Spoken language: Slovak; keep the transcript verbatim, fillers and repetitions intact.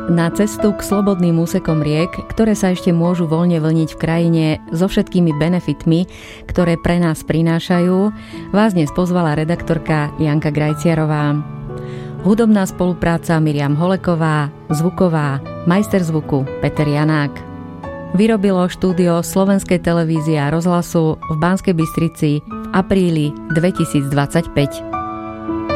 Na cestu k slobodným úsekom riek, ktoré sa ešte môžu voľne vlniť v krajine so všetkými benefitmi, ktoré pre nás prinášajú, vás dnes pozvala redaktorka Janka Grajciarová. Hudobná spolupráca Miriam Holeková, zvuková, majster zvuku Peter Janák. Vyrobilo štúdio Slovenskej televízie a rozhlasu v Banskej Bystrici v apríli dvetisícdvadsaťpäť.